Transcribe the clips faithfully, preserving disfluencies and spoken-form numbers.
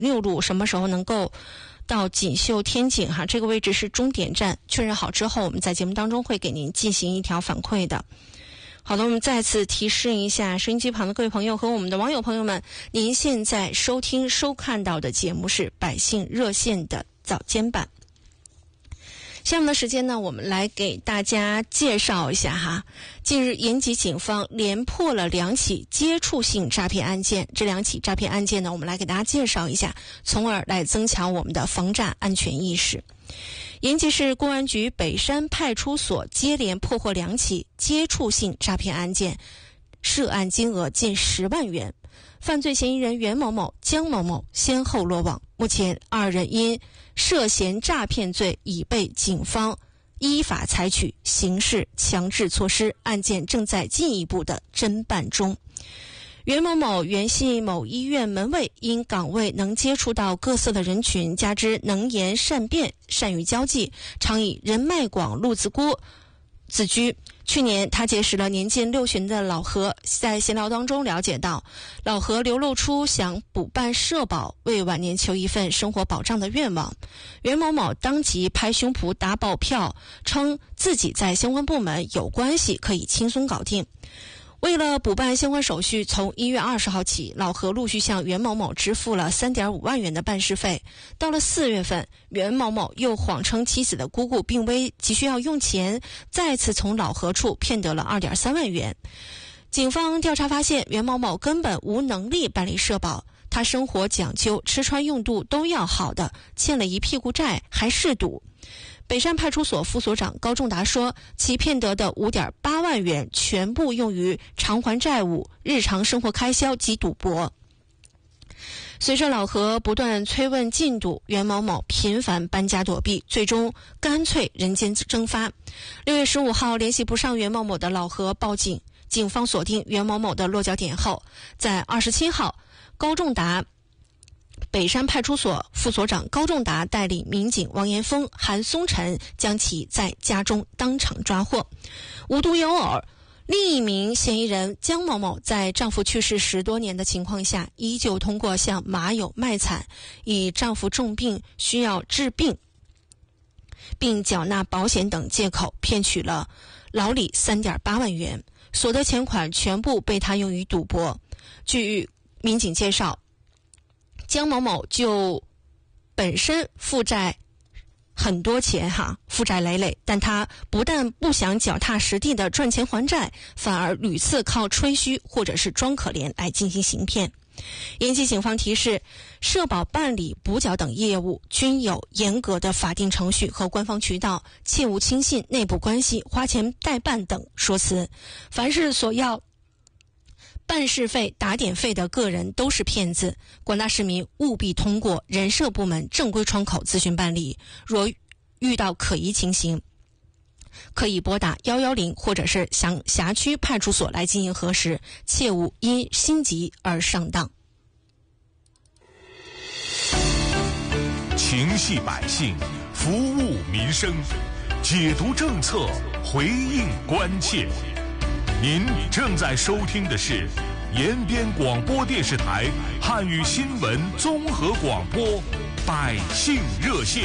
六路什么时候能够到锦绣天井哈，这个位置是终点站，确认好之后我们在节目当中会给您进行一条反馈的。好的，我们再次提示一下收音机旁的各位朋友和我们的网友朋友们，您现在收听收看到的节目是百姓热线的早间版。下面的时间呢，我们来给大家介绍一下哈。近日，延吉警方连破了两起接触性诈骗案件，这两起诈骗案件呢，我们来给大家介绍一下，从而来增强我们的防诈安全意识。延吉市公安局北山派出所接连破获两起接触性诈骗案件，涉案金额近十万元。犯罪嫌疑人袁某某、江某某先后落网，目前二人因涉嫌诈骗罪已被警方依法采取刑事强制措施，案件正在进一步的侦办中。袁某某原系某医院门卫，因岗位能接触到各色的人群，加之能言善辩、善于交际，常以人脉广、路子孤自居。去年他结识了年近六旬的老何，在闲聊当中了解到，老何流露出想补办社保，为晚年求一份生活保障的愿望。袁某某当即拍胸脯打保票，称自己在相关部门有关系，可以轻松搞定。为了补办相关手续，从一月二十号起，老何陆续向袁某某支付了 三点五万元的办事费。到了四月份，袁某某又谎称妻子的姑姑病危，急需要用钱，再次从老何处骗得了 二点三万元。警方调查发现，袁某某根本无能力办理社保，他生活讲究，吃穿用度都要好的，欠了一屁股债还嗜赌。北山派出所副所长高仲达说，其骗得的 五点八万元全部用于偿还债务、日常生活开销及赌博。随着老何不断催问进度，袁某某频繁搬家躲避，最终干脆人间蒸发。六月十五号，联系不上袁某某的老何报警，警方锁定袁某某的落脚点后，在二十七号，高仲达北山派出所副所长高仲达带领民警王延峰、韩松晨将其在家中当场抓获。无独有偶，另一名嫌疑人江某某在丈夫去世十多年的情况下，依旧通过向马友卖惨，以丈夫重病需要治病并缴纳保险等借口骗取了老李 三点八万元，所得钱款全部被他用于赌博。据民警介绍，江某某就本身负债很多钱哈，负债累累，但他不但不想脚踏实地的赚钱还债，反而屡次靠吹嘘或者是装可怜来进行行骗。延吉警方提示，社保办理、补缴等业务均有严格的法定程序和官方渠道，切勿轻信内部关系、花钱代办等说辞。凡是所要办事费、打点费的个人都是骗子，广大市民务必通过人社部门正规窗口咨询办理。若遇到可疑情形，可以拨打一一零或者是向辖区派出所来进行核实，切勿因心急而上当。 情系百姓，服务民生，解读政策，回应关切。您正在收听的是延边广播电视台汉语新闻综合广播《百姓热线》。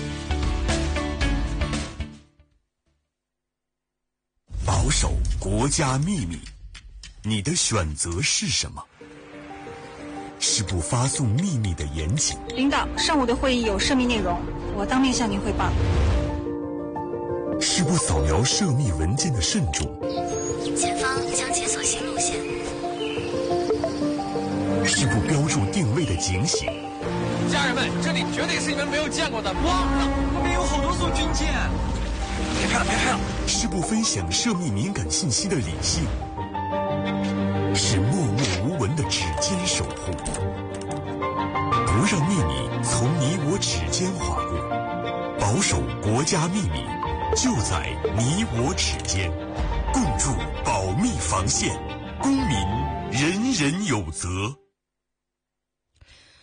保守国家秘密，你的选择是什么？是不发送秘密的严谨。 领导，上午的会议有涉密内容，我当面向您汇报。 是不扫描涉密文件的慎重。 前方将解锁新路线。 是不标注定位的警醒。 家人们，这里绝对是你们没有见过的。哇，那边有好多艘军舰！别拍了，别拍了！ 是不分享涉密敏感信息的理性。是默默无闻的指尖守护。不让秘密从你我指尖划过，保守国家秘密就在你我指尖，共筑保密防线，公民人人有责。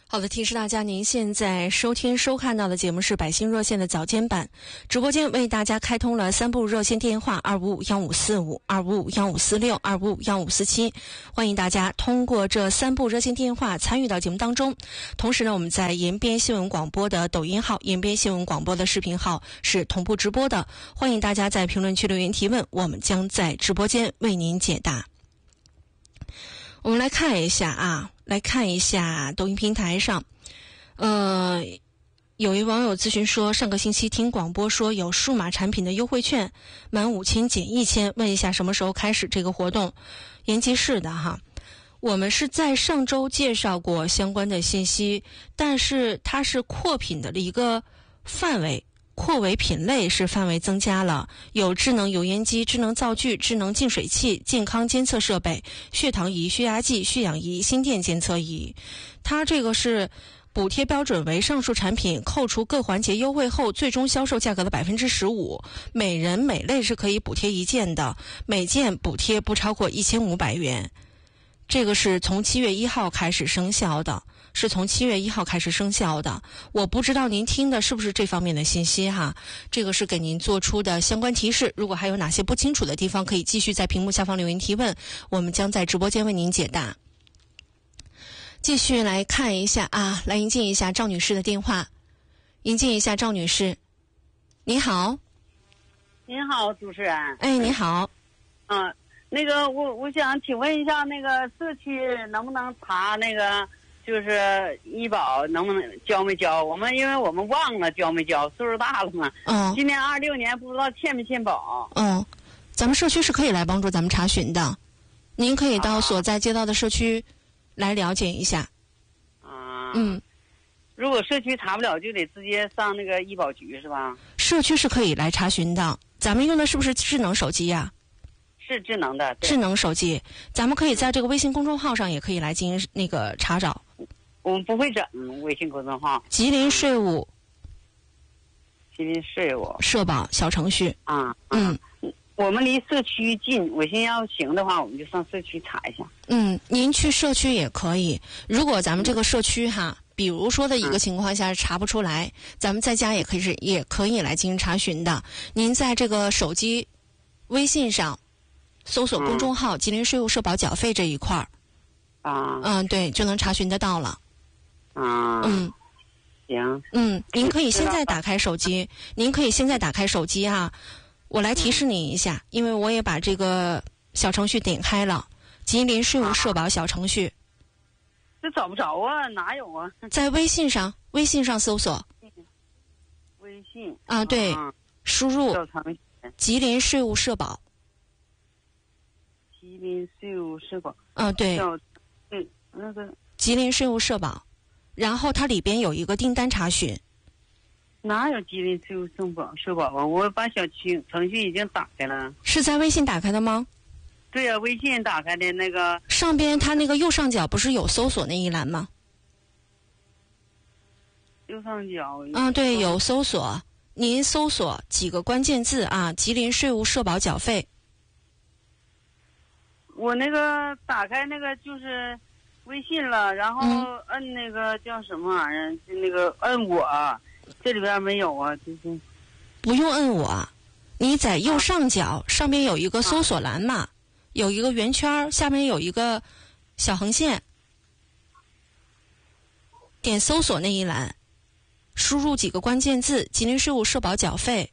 好的，提示大家，您现在收听收看到的节目是百姓热线的早间版，直播间为大家开通了三部热线电话二五五幺五四五、二五五幺五四六、二五五幺五四七，欢迎大家通过这三部热线电话参与到节目当中。同时呢，我们在延边新闻广播的抖音号、延边新闻广播的视频号是同步直播的，欢迎大家在评论区留言提问，我们将在直播间为您解答。我们来看一下啊，来看一下抖音平台上，呃，有一网友咨询说，上个星期听广播说有数码产品的优惠券，满五千减一千，问一下什么时候开始这个活动？延吉市的哈，我们是在上周介绍过相关的信息，但是它是扩品的一个范围。扩围品类是范围增加了，有智能油烟机、智能灶具、智能净水器、健康监测设备、血糖仪、血压计、血氧仪、心电监测仪。它这个是补贴标准为上述产品扣除各环节优惠后最终销售价格的百分之十五，每人每类是可以补贴一件的，每件补贴不超过一千五百元。这个是从七月一号开始生效的，是从七月一号开始生效的。我不知道您听的是不是这方面的信息哈，这个是给您做出的相关提示。如果还有哪些不清楚的地方，可以继续在屏幕下方留言提问，我们将在直播间为您解答。继续来看一下啊，来迎接一下赵女士的电话，迎接一下赵女士。你好。 您好，主持人。 哎，你好。 嗯。那个我我想请问一下，那个社区能不能查那个就是医保能不能交没交？我们因为我们忘了交没交，岁数大了嘛。嗯。今年二六年不知道欠没欠保。 嗯，咱们社区是可以来帮助咱们查询的，您可以到所在街道的社区来了解一下。 啊。 嗯。 如果社区查不了，就得直接上那个医保局是吧？ 社区是可以来查询的。咱们用的是不是智能手机呀？ 是智能的， 智能手机，咱们可以在这个微信公众号上也可以来进行那个查找。 我们不会整微信公众号。 吉林税务， 吉林税务社保小程序啊， 嗯， 我们离社区近，我寻思要行的话，我们就上社区查一下。 嗯，您去社区也可以。如果咱们这个社区哈，比如说的一个情况下查不出来，咱们在家也可以是也可以来进行查询的。您在这个手机、微信上。搜索公众号、嗯、吉林税务社保缴费这一块儿， 啊， 嗯，对，就能查询得到了。 啊， 嗯， 行， 嗯，您可以现在打开手机，您可以现在打开手机啊，我来提示您一下，嗯、因为我也把这个小程序点开了，吉林税务社保小程序。 这找不着啊，哪有啊？ 在微信上，微信上搜索。 微信啊，对， 啊、 输入吉林税务社保。 吉林税务社保， 嗯，对， 嗯，那个吉林税务社保，然后它里边有一个订单查询。 哪有吉林税务社保社保啊？我把小程程序已经打开了。 是在微信打开的吗？ 对呀、啊，微信打开的那个。 上边它那个右上角不是有搜索那一栏吗？ 右上角。 嗯，对，有搜索。您搜索几个关键字啊？吉林税务社保缴费。 我那个打开那个就是微信了，然后摁那个叫什么玩意儿，就那个摁我，这里边没有啊，就是不用摁我，你在右上角、啊、上面有一个搜索栏嘛、啊，有一个圆圈，下面有一个小横线，点搜索那一栏，输入几个关键字，吉林税务社保缴费。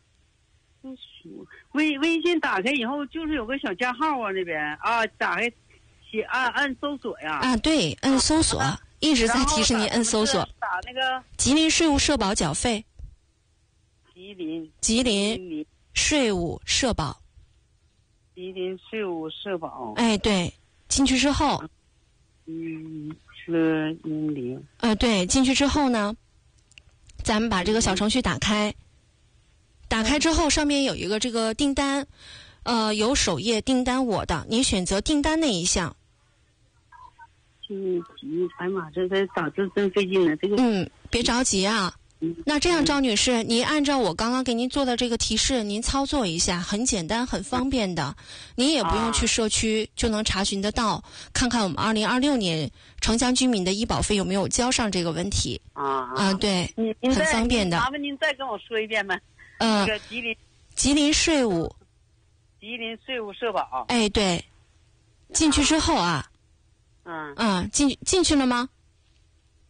微微信打开以后，就是有个小加号啊，那边啊，打开，写按按搜索呀。啊， 对，按搜索，啊、一直在提示您按搜索。 打那个吉林税务社保缴费。 吉林。 吉林税务社保。 吉林税务社保。 哎，对，进去之后。 嗯，是英零。 呃，对，进去之后呢，咱们把这个小程序打开。打开之后，上面有一个这个订单，呃，有首页订单我的，你选择订单那一项。 嗯，哎妈，这这打字真费劲呢，这个。 嗯，别着急啊， 那这样，赵女士，您按照我刚刚给您做的这个提示，您操作一下，很简单，很方便的，您也不用去社区就能查询得到，看看我们二零二六年城乡居民的医保费有没有交上这个问题。 啊啊，对，很方便的。 麻烦您再跟我说一遍呗。 嗯、 那个吉林， 吉林税务， 吉林税务社保。 哎，对，进去之后啊， 嗯嗯，进进去了吗？